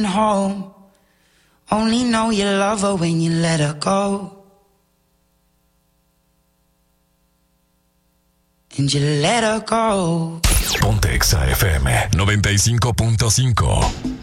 home. Only know you love her when you let her go. And you let her go. Ponte Exa FM 95.5.